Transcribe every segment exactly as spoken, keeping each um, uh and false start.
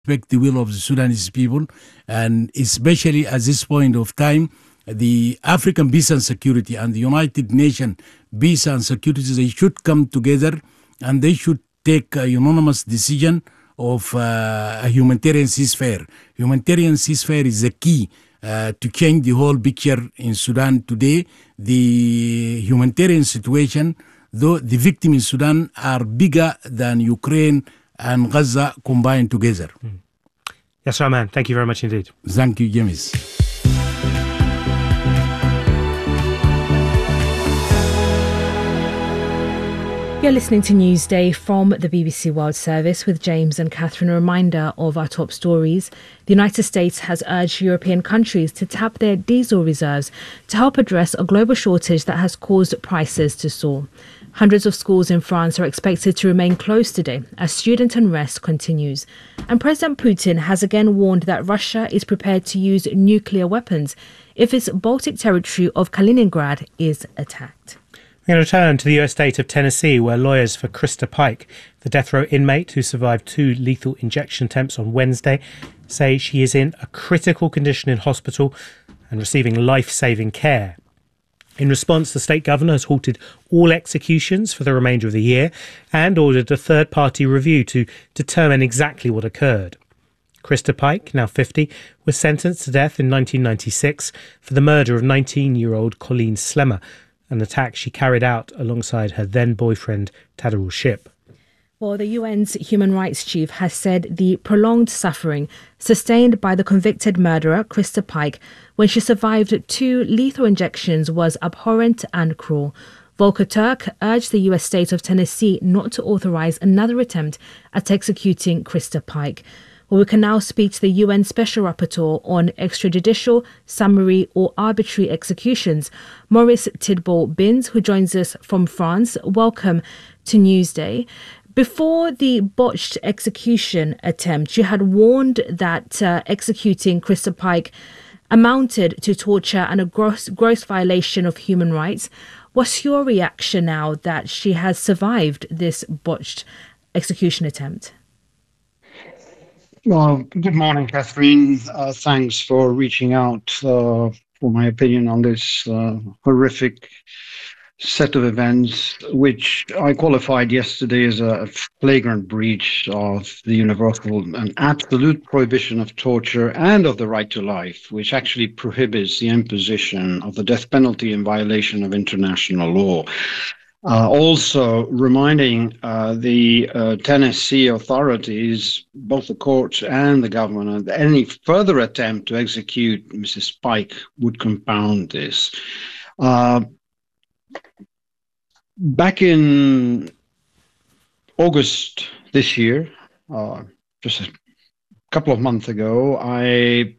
respect the will of the Sudanese people, and especially at this point of time, the African peace and security and the United Nations peace and security, they should come together and they should take a unanimous decision of uh, a humanitarian ceasefire. Humanitarian ceasefire is the key uh, to change the whole picture in Sudan today. The humanitarian situation, though the victims in Sudan are bigger than Ukraine and Gaza combined together. Mm. Yes, Rahman, thank you very much indeed. Thank you, James. You're listening to Newsday from the B B C World Service with James and Catherine. A reminder of our top stories. The United States has urged European countries to tap their diesel reserves to help address a global shortage that has caused prices to soar. Hundreds of schools in France are expected to remain closed today as student unrest continues. And President Putin has again warned that Russia is prepared to use nuclear weapons if its Baltic territory of Kaliningrad is attacked. We're going to return to the U S state of Tennessee, where lawyers for Krista Pike, the death row inmate who survived two lethal injection attempts on Wednesday, say she is in a critical condition in hospital and receiving life-saving care. In response, the state governor has halted all executions for the remainder of the year and ordered a third-party review to determine exactly what occurred. Krista Pike, now fifty, was sentenced to death in nineteen ninety-six for the murder of nineteen-year-old Colleen Slemmer, an attack she carried out alongside her then-boyfriend Tadarul Shipp. Well, the U N's human rights chief has said the prolonged suffering sustained by the convicted murderer, Krista Pike, when she survived two lethal injections was abhorrent and cruel. Volker Turk urged the U S state of Tennessee not to authorize another attempt at executing Krista Pike. Well, we can now speak to the U N Special Rapporteur on extrajudicial, summary or arbitrary executions, Maurice Tidball-Binns, who joins us from France. Welcome to Newsday. Before the botched execution attempt, you had warned that uh, executing Krista Pike amounted to torture and a gross, gross violation of human rights. What's your reaction now that she has survived this botched execution attempt? Well, good morning, Catherine. Uh, thanks for reaching out uh, for my opinion on this uh, horrific set of events, which I qualified yesterday as a flagrant breach of the universal and absolute prohibition of torture and of the right to life, which actually prohibits the imposition of the death penalty in violation of international law. Uh, also reminding uh, the uh, Tennessee authorities, both the courts and the government, that any further attempt to execute Missus Pike would compound this. Uh, back in August this year, uh, just a couple of months ago, I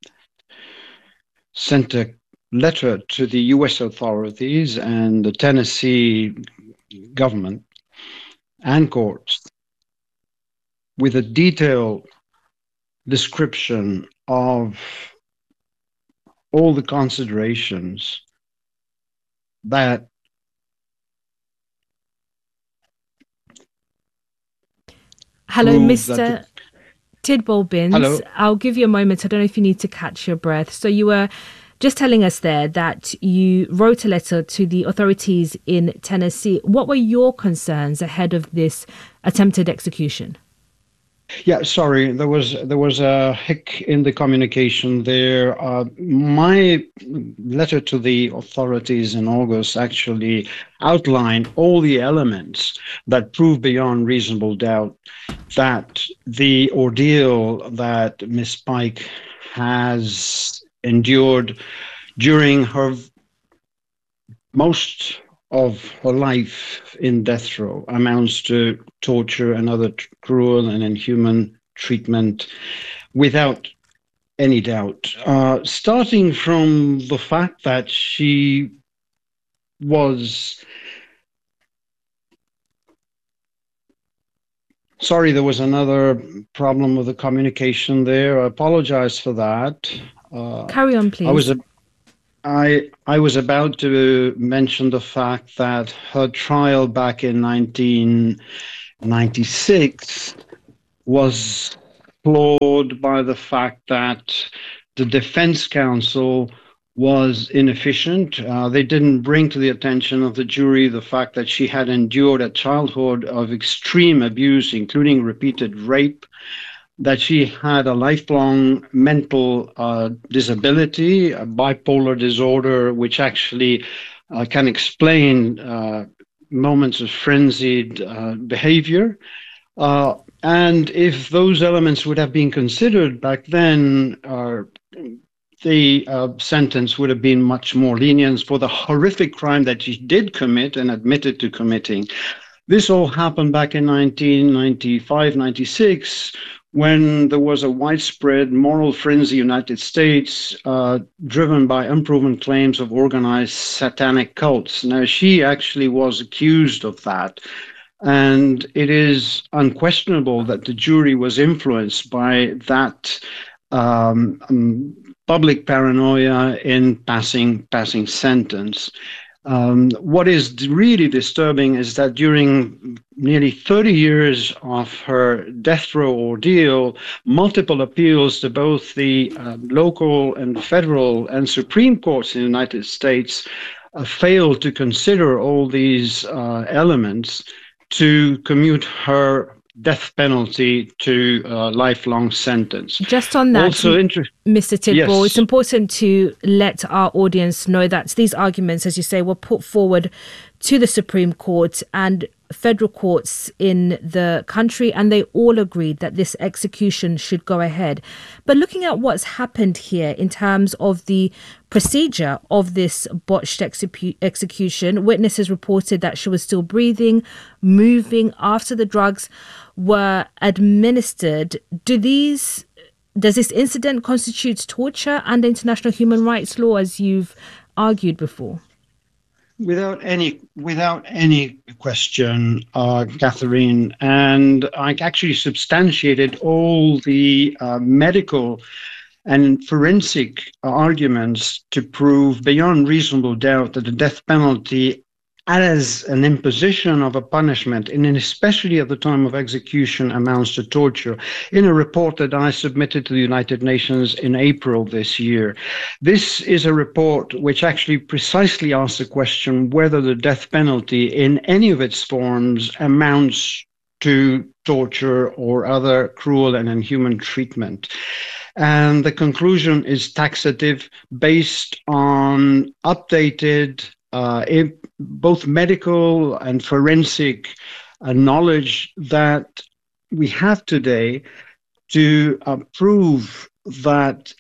sent a letter to the U S authorities and the Tennessee government and courts with a detailed description of all the considerations that Hello, Mister The... Tidball-Binns. Hello. I'll give you a moment. I don't know if you need to catch your breath. So you were just telling us there that you wrote a letter to the authorities in Tennessee. What were your concerns ahead of this attempted execution? Yeah, sorry, there was there was a hic in the communication there. Uh, my letter to the authorities in August actually outlined all the elements that prove beyond reasonable doubt that the ordeal that Miss Pike has endured during her most of her life in death row amounts to torture and other t- cruel and inhuman treatment without any doubt. Uh, starting from the fact that she was... Sorry, there was another problem with the communication there. I apologize for that. Uh, Carry on, please. I was a, I I was about to mention the fact that her trial back in nineteen ninety-six was flawed by the fact that the Defense Counsel was inefficient. Uh, they didn't bring to the attention of the jury the fact that she had endured a childhood of extreme abuse, including repeated rape, that she had a lifelong mental uh, disability, a bipolar disorder, which actually uh, can explain uh, moments of frenzied uh, behavior. Uh, and if those elements would have been considered back then, uh, the uh, sentence would have been much more lenient for the horrific crime that she did commit and admitted to committing. This all happened back in nineteen ninety-five, ninety-six, when there was a widespread moral frenzy in the United States, uh, driven by unproven claims of organized satanic cults. Now, she actually was accused of that. And it is unquestionable that the jury was influenced by that um, um, public paranoia in passing passing sentence. Um, what is really disturbing is that during nearly thirty years of her death row ordeal, multiple appeals to both the uh, local and federal and Supreme Courts in the United States uh, failed to consider all these uh, elements to commute her death penalty to a lifelong sentence. Just on that, also inter- Mister Tidball, yes. It's important to let our audience know that these arguments, as you say, were put forward to the Supreme Court and federal courts in the country, and they all agreed that this execution should go ahead. But looking at what's happened here in terms of the procedure of this botched execu- execution, witnesses reported that she was still breathing, moving after the drugs were administered. Do these, does this incident constitute torture under international human rights law, as you've argued before? Without any, without any question, uh, Catherine, and I actually substantiated all the uh, medical and forensic arguments to prove beyond reasonable doubt that the death penalty as an imposition of a punishment, and especially at the time of execution, amounts to torture, in a report that I submitted to the United Nations in April this year. This is a report which actually precisely asks the question whether the death penalty in any of its forms amounts to torture or other cruel and inhuman treatment. And the conclusion is taxative, based on updated uh, both medical and forensic uh, knowledge that we have today to uh, prove that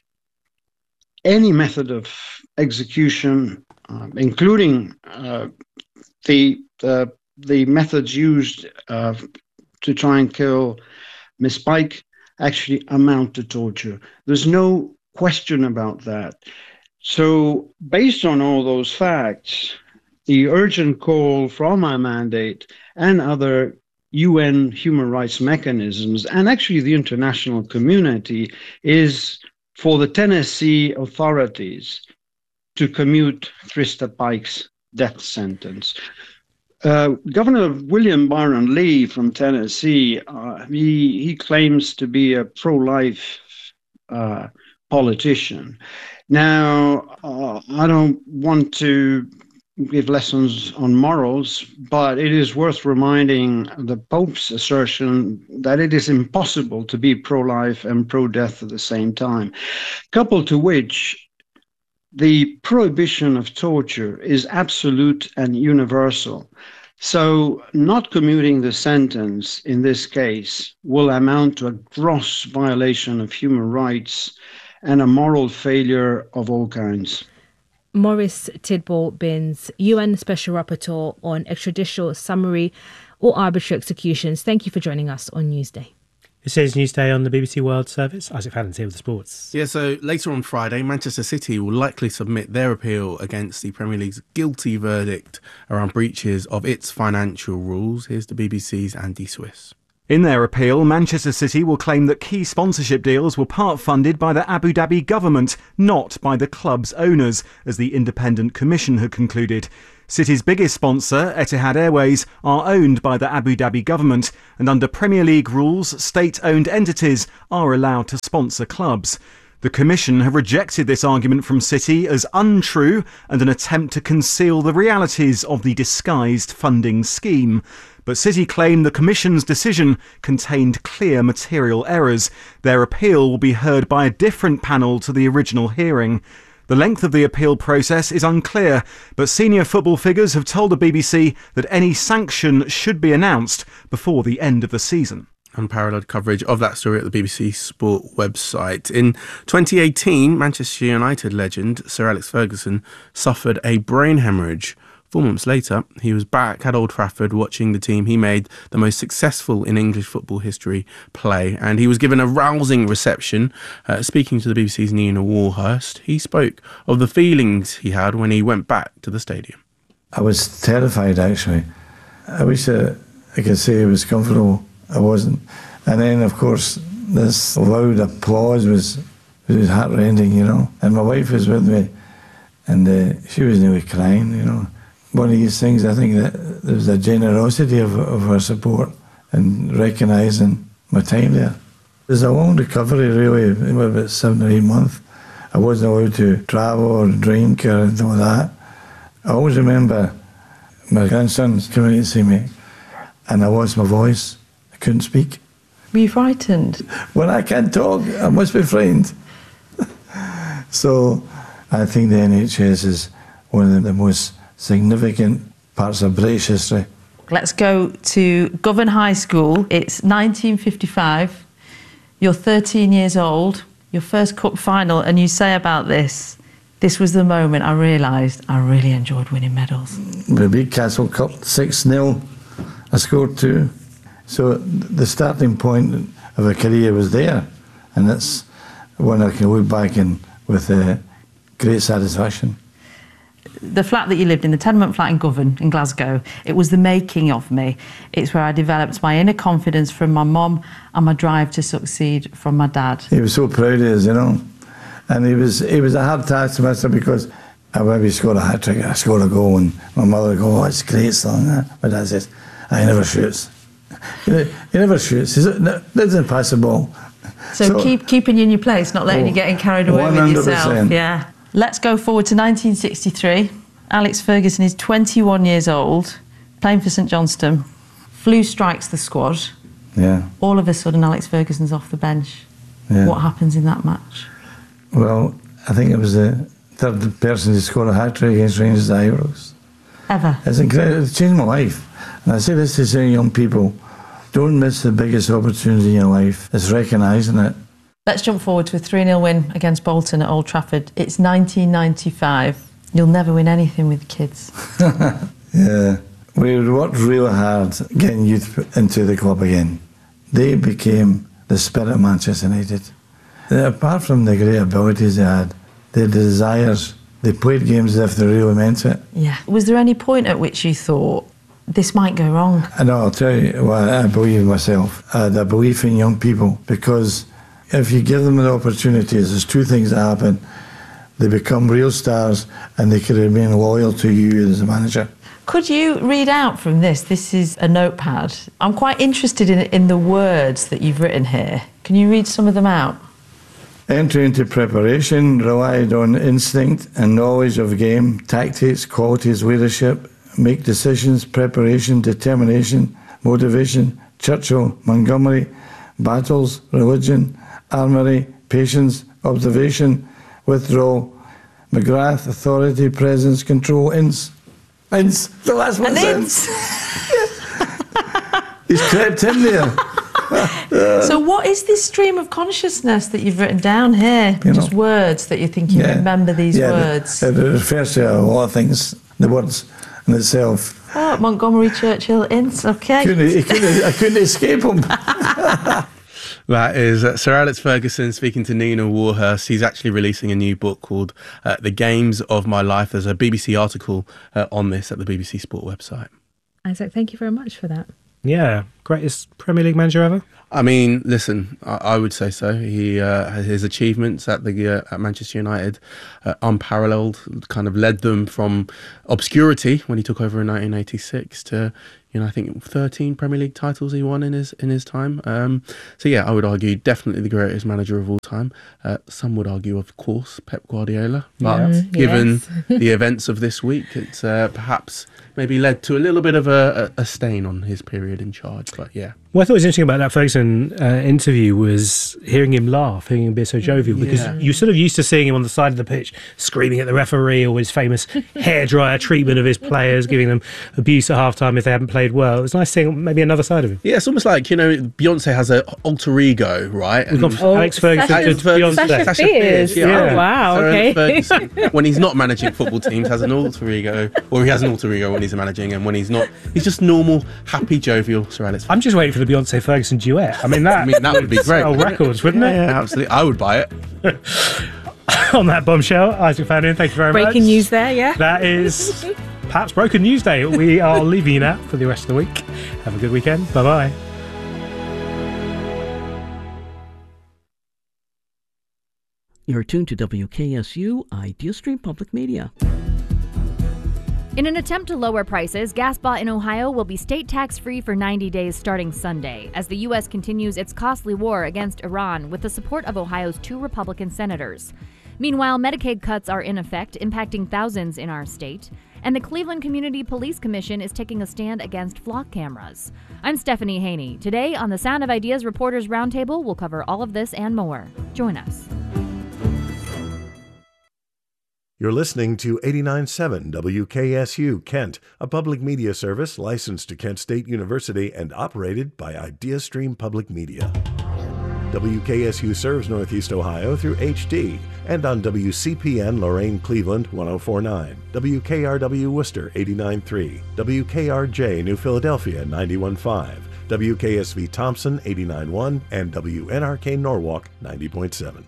any method of execution, uh, including uh, the, uh, the methods used uh, to try and kill Miss Pike, actually amount to torture. There's no question about that. So based on all those facts, the urgent call from our mandate and other U N human rights mechanisms, and actually the international community, is for the Tennessee authorities to commute Krista Pike's death sentence. Uh, Governor William Byron Lee from Tennessee, uh, he, he claims to be a pro-life uh, politician. Now, uh, I don't want to give lessons on morals, but it is worth reminding the Pope's assertion that it is impossible to be pro-life and pro-death at the same time, coupled to which the prohibition of torture is absolute and universal. So not commuting the sentence in this case will amount to a gross violation of human rights and a moral failure of all kinds. Maurice Tidball Binns, U N Special Rapporteur on extrajudicial, summary or arbitrary executions. Thank you for joining us on Newsday. It says Newsday on the B B C World Service. Isaac Fallon's here with the sports. Yeah, so later on Friday, Manchester City will likely submit their appeal against the Premier League's guilty verdict around breaches of its financial rules. Here's the B B C's Andy Swiss. In their appeal, Manchester City will claim that key sponsorship deals were part-funded by the Abu Dhabi government, not by the club's owners, as the Independent Commission had concluded. City's biggest sponsor, Etihad Airways, are owned by the Abu Dhabi government, and under Premier League rules, state-owned entities are allowed to sponsor clubs. The Commission have rejected this argument from City as untrue and an attempt to conceal the realities of the disguised funding scheme. But City claim the Commission's decision contained clear material errors. Their appeal will be heard by a different panel to the original hearing. The length of the appeal process is unclear, but senior football figures have told the B B C that any sanction should be announced before the end of the season. Unparalleled coverage of that story at the B B C Sport website. In twenty eighteen, Manchester United legend Sir Alex Ferguson suffered a brain hemorrhage. Four months later, he was back at Old Trafford watching the team he made the most successful in English football history play, and he was given a rousing reception. Uh, speaking to the B B C's Nina Warhurst, he spoke of the feelings he had when he went back to the stadium. I was terrified, actually. I wish that I could say I was comfortable. I wasn't. And then, of course, this loud applause was, was heart-rending, you know. And my wife was with me, and uh, she was nearly crying, you know. One of these things, I think that there was a generosity of, of her support and recognising my time there. There's a long recovery, really, about seven or eight months. I wasn't allowed to travel or drink or anything like that. I always remember my grandsons coming to see me, and I lost my voice. Couldn't speak. Were you frightened? When I can't talk, I must be frightened. So I think the N H S is one of the most significant parts of British history. Let's go to Govan High School. It's nineteen fifty-five. You're thirteen years old, your first cup final, and you say about this, this was the moment I realised I really enjoyed winning medals. We beat Castle Cup six nil. I scored two. So the starting point of a career was there, and that's one I can look back in with uh, great satisfaction. The flat that you lived in, the tenement flat in Govan, in Glasgow, it was the making of me. It's where I developed my inner confidence from my mum and my drive to succeed from my dad. He was so proud of us, you know, and he was, it was a hard task to master because I maybe scored a hat-trick, I scored a goal, and my mother would go, oh, it's a great song. My dad says, I never shoots. He never shoots. He doesn't pass the ball. So, so keep keeping you in your place, not letting oh, you getting carried away one hundred percent with yourself. Yeah. Let's go forward to nineteen sixty-three. Alex Ferguson is twenty-one years old, playing for St Johnstone. Flu strikes the squad. Yeah. All of a sudden, Alex Ferguson's off the bench. Yeah. What happens in that match? Well, I think it was the third person to score a hat-trick against Rangers at Ibrox. Ever? It's incredible. It changed my life. And I say this to say young people, don't miss the biggest opportunity in your life. It's recognising it. Let's jump forward to a three nil win against Bolton at Old Trafford. It's nineteen ninety-five. You'll never win anything with kids. Yeah. We worked really hard getting youth into the club again. They became the spirit of Manchester United. Apart from the great abilities they had, their desires, they played games as if they really meant it. Yeah. Was there any point at which you thought, this might go wrong? I know, I'll tell you what I believe in myself. I had a belief in young people, because if you give them the opportunities, there's two things that happen. They become real stars and they can remain loyal to you as a manager. Could you read out from this? This is a notepad. I'm quite interested in, in the words that you've written here. Can you read some of them out? Entry into preparation relied on instinct and knowledge of game, tactics, qualities, leadership, make decisions, preparation, determination, motivation, Churchill, Montgomery, battles, religion, armory, patience, observation, withdrawal, McGrath, authority, presence, control, ins. Ins. The last one's ins. He's crept in there. So what is this stream of consciousness that you've written down here? You Just know, words that you think you yeah, remember these yeah, words? It refers to a lot of things, the words in itself. Oh, Montgomery, Churchill, Ince, okay. Couldn't, couldn't, I couldn't escape him. That is uh, Sir Alex Ferguson speaking to Nina Warhurst. He's actually releasing a new book called uh, The Games of My Life. There's a B B C article uh, on this at the B B C Sport website. Isaac, thank you very much for that. Yeah, greatest Premier League manager ever. I mean, listen, I, I would say so. He uh, his achievements at the uh, at Manchester United, uh, unparalleled, kind of led them from obscurity when he took over in nineteen eighty-six to, you know, I think thirteen Premier League titles he won in his in his time. Um, so yeah, I would argue definitely the greatest manager of all time. Uh, some would argue, of course, Pep Guardiola. But Mm, given yes. the events of this week, it's uh, perhaps maybe led to a little bit of a, a, a stain on his period in charge. But yeah. What I thought was interesting about that Ferguson uh, interview was hearing him laugh, hearing him be so jovial, because Yeah. you're sort of used to seeing him on the side of the pitch screaming at the referee, or his famous hairdryer treatment of his players, giving them abuse at halftime if they haven't played well. It was nice seeing maybe another side of him. Yeah, it's almost like, you know, Beyonce has an alter ego, right? We've got And- Oh, Alex Ferguson Sasha- to Beyonce. Sasha Sasha Fierce. Fierce, yeah. Oh, wow, Sir okay. Alex Ferguson, when he's not managing football teams, has an alter ego, or he has an alter ego when he's managing, and when he's not, he's just normal, happy, jovial Sir Alex. I'm just waiting for the Beyonce Ferguson duet. I mean, that, I mean, that would be great. sell records, wouldn't it? Yeah, absolutely. I would buy it. On that bombshell, Isaac Fannin, thank you very much. Breaking news there, yeah. That is perhaps Broken News Day. We are leaving you now for the rest of the week. Have a good weekend. Bye-bye. You're tuned to W K S U IdeaStream Public Media. In an attempt to lower prices, Gaspa in Ohio will be state tax-free for ninety days starting Sunday, as the U S continues its costly war against Iran with the support of Ohio's two Republican senators. Meanwhile, Medicaid cuts are in effect, impacting thousands in our state, and the Cleveland Community Police Commission is taking a stand against flock cameras. I'm Stephanie Haney. Today on the Sound of Ideas Reporters Roundtable, we'll cover all of this and more. Join us. You're listening to eighty-nine point seven W K S U Kent, a public media service licensed to Kent State University and operated by IdeaStream Public Media. W K S U serves Northeast Ohio through H D and on W C P N Lorain Cleveland one oh four point nine, W K R W Worcester eighty-nine point three, W K R J New Philadelphia ninety-one point five, W K S V Thompson eighty-nine point one, and W N R K Norwalk ninety point seven.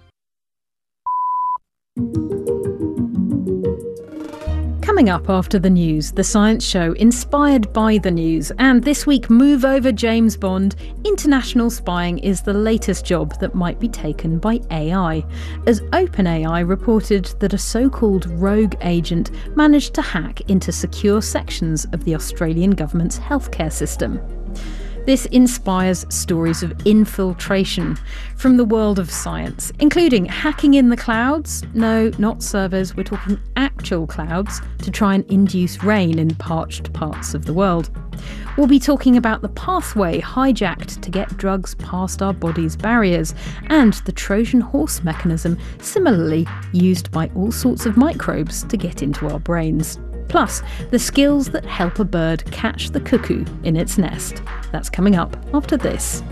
Coming up after the news, the science show inspired by the news. And this week, move over James Bond. International spying is the latest job that might be taken by A I, as OpenAI reported that a so-called rogue agent managed to hack into secure sections of the Australian government's healthcare system. This inspires stories of infiltration from the world of science, including hacking in the clouds. No, not servers, we're talking actual clouds, to try and induce rain in parched parts of the world. We'll be talking about the pathway hijacked to get drugs past our body's barriers, and the Trojan horse mechanism similarly used by all sorts of microbes to get into our brains. Plus, the skills that help a bird catch the cuckoo in its nest. That's coming up after this.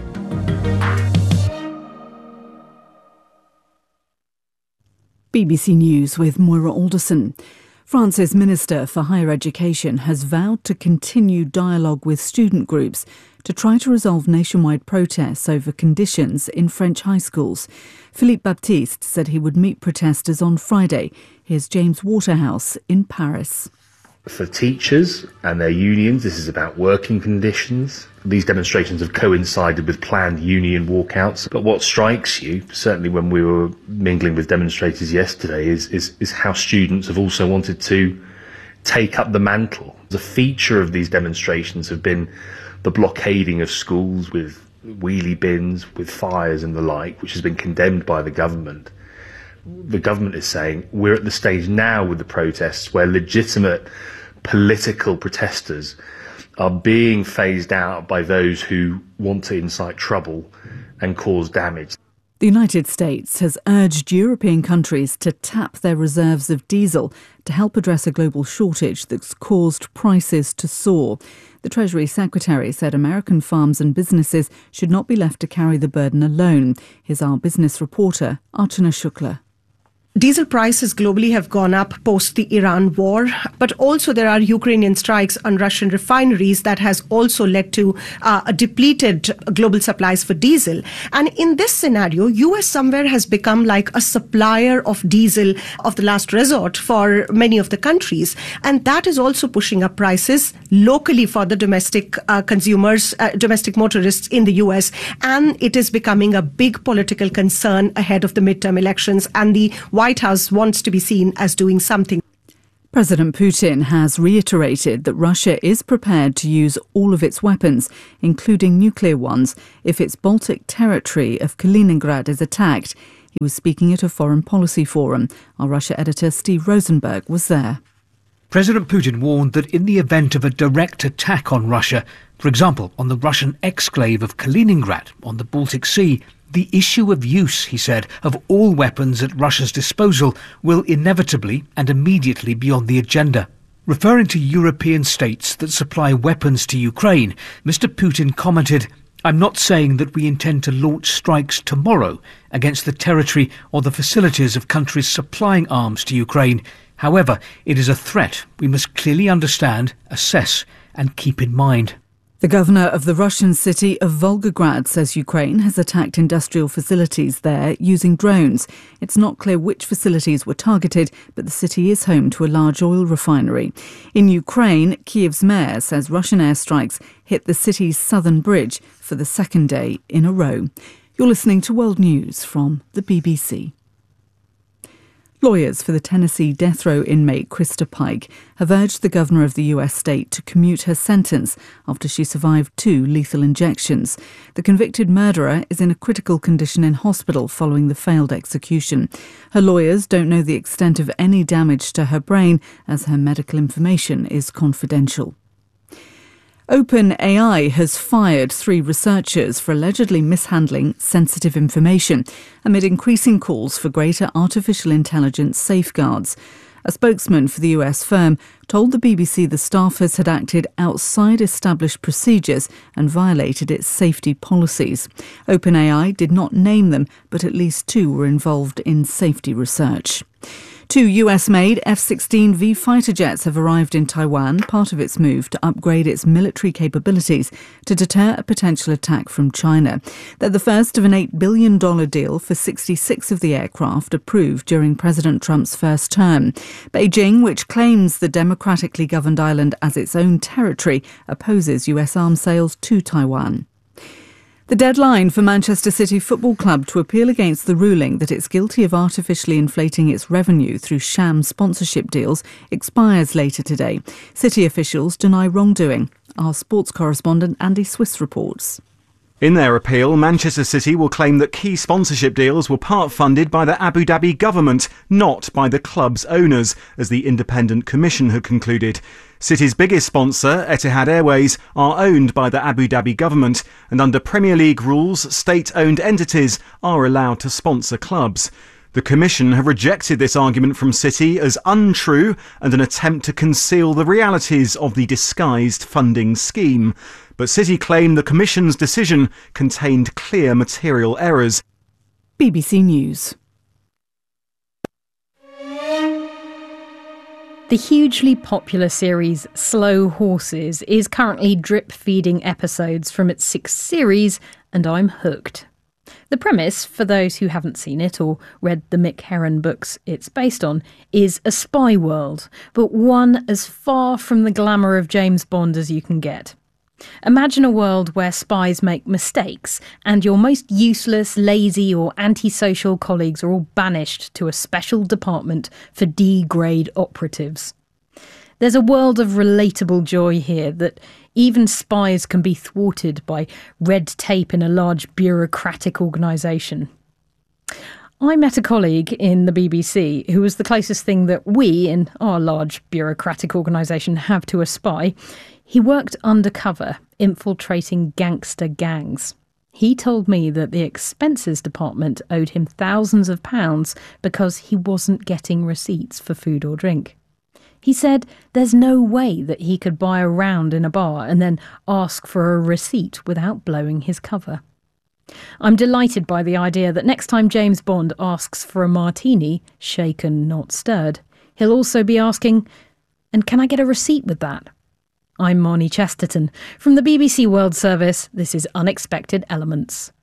B B C News with Moira Alderson. France's Minister for Higher Education has vowed to continue dialogue with student groups to try to resolve nationwide protests over conditions in French high schools. Philippe Baptiste said he would meet protesters on Friday. Here's James Waterhouse in Paris. For teachers and their unions, this is about working conditions. These demonstrations have coincided with planned union walkouts. But what strikes you, certainly when we were mingling with demonstrators yesterday, is, is, is how students have also wanted to take up the mantle. The feature of these demonstrations have been the blockading of schools with wheelie bins, with fires and the like, which has been condemned by the government. The government is saying we're at the stage now with the protests where legitimate political protesters are being phased out by those who want to incite trouble and cause damage. The United States has urged European countries to tap their reserves of diesel to help address a global shortage that's caused prices to soar. The Treasury Secretary said American farms and businesses should not be left to carry the burden alone. Here's our business reporter, Archana Shukla. Diesel prices globally have gone up post the Iran war, but also there are Ukrainian strikes on Russian refineries that has also led to uh, a depleted global supplies for diesel. And in this scenario, U S somewhere has become like a supplier of diesel of the last resort for many of the countries. And that is also pushing up prices locally for the domestic uh, consumers, uh, domestic motorists in the U S. And it is becoming a big political concern ahead of the midterm elections, and the White House wants to be seen as doing something. President Putin has reiterated that Russia is prepared to use all of its weapons, including nuclear ones, if its Baltic territory of Kaliningrad is attacked. He was speaking at a foreign policy forum. Our Russia editor Steve Rosenberg was there. President Putin warned that in the event of a direct attack on Russia, for example, on the Russian exclave of Kaliningrad on the Baltic Sea, the issue of use, he said, of all weapons at Russia's disposal will inevitably and immediately be on the agenda. Referring to European states that supply weapons to Ukraine, Mister Putin commented, "I'm not saying that we intend to launch strikes tomorrow against the territory or the facilities of countries supplying arms to Ukraine. However, it is a threat we must clearly understand, assess and keep in mind." The governor of the Russian city of Volgograd says Ukraine has attacked industrial facilities there using drones. It's not clear which facilities were targeted, but the city is home to a large oil refinery. In Ukraine, Kyiv's mayor says Russian airstrikes hit the city's southern bridge for the second day in a row. You're listening to World News from the B B C. Lawyers for the Tennessee death row inmate Krista Pike have urged the governor of the U S state to commute her sentence after she survived two lethal injections. The convicted murderer is in a critical condition in hospital following the failed execution. Her lawyers don't know the extent of any damage to her brain, as her medical information is confidential. OpenAI has fired three researchers for allegedly mishandling sensitive information amid increasing calls for greater artificial intelligence safeguards. A spokesman for the U S firm told the B B C the staffers had acted outside established procedures and violated its safety policies. OpenAI did not name them, but at least two were involved in safety research. Two U S-made F sixteen V fighter jets have arrived in Taiwan, part of its move to upgrade its military capabilities to deter a potential attack from China. They're the first of an eight billion dollars deal for sixty-six of the aircraft approved during President Trump's first term. Beijing, which claims the democratically governed island as its own territory, opposes U S arms sales to Taiwan. The deadline for Manchester City Football Club to appeal against the ruling that it's guilty of artificially inflating its revenue through sham sponsorship deals expires later today. City officials deny wrongdoing. Our sports correspondent Andy Swiss reports. In their appeal, Manchester City will claim that key sponsorship deals were part funded by the Abu Dhabi government, not by the club's owners, as the independent commission had concluded. City's biggest sponsor, Etihad Airways, are owned by the Abu Dhabi government, and under Premier League rules, state-owned entities are allowed to sponsor clubs. The Commission have rejected this argument from City as untrue and an attempt to conceal the realities of the disguised funding scheme. But City claim the Commission's decision contained clear material errors. B B C News. The hugely popular series Slow Horses is currently drip-feeding episodes from its sixth series, and I'm hooked. The premise, for those who haven't seen it or read the Mick Herron books it's based on, is a spy world, but one as far from the glamour of James Bond as you can get. Imagine a world where spies make mistakes and your most useless, lazy or antisocial colleagues are all banished to a special department for D-grade operatives. There's a world of relatable joy here that even spies can be thwarted by red tape in a large bureaucratic organisation. I met a colleague in the B B C who was the closest thing that we, in our large bureaucratic organisation, have to a spy. He worked undercover, infiltrating gangster gangs. He told me that the expenses department owed him thousands of pounds because he wasn't getting receipts for food or drink. He said there's no way that he could buy a round in a bar and then ask for a receipt without blowing his cover. I'm delighted by the idea that next time James Bond asks for a martini, shaken, not stirred, he'll also be asking, and can I get a receipt with that? I'm Marnie Chesterton. From the B B C World Service, this is Unexpected Elements.